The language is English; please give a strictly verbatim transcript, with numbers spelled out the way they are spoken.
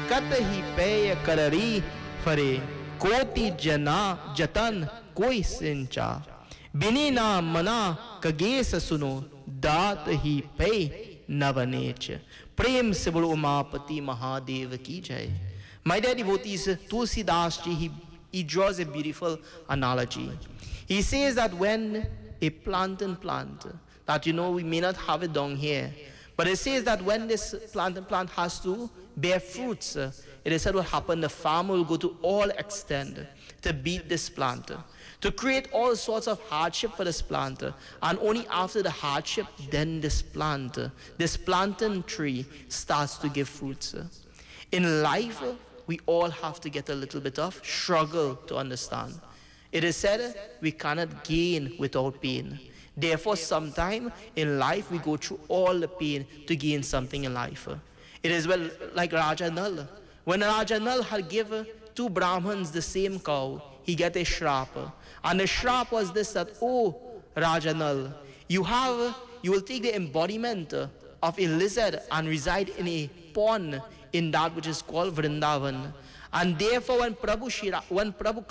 कत ही पेय कररी फरे कोटि जना जतन कोई सिंचा बिनी ना मना कगेस सुनो दात ही पे नवनेच प्रेम से बोलो उमापति महादेव की जय. My dear devotees, Tulsidas ji, he, he draws a beautiful analogy. He says that when a plantain plant, that you know we may not have it down here, but it says that when this plantain plant has to bear fruits, it is said what happened, the farmer will go to all extent to beat this plant, to create all sorts of hardship for this plant, and only after the hardship, then this plant, this plantain tree starts to give fruits. In life, we all have to get a little bit of struggle to understand. It is said we cannot gain without pain. Therefore, sometime in life we go through all the pain to gain something in life. It is well like Raja Nal. When Raja Nal had given two Brahmins the same cow, he got a shrap. And the shrap was this, that, oh, Raja Nal, you have, you will take the embodiment of a lizard and reside in a pond in that which is called Vrindavan. And therefore when Prabhu Shira, when Prabhu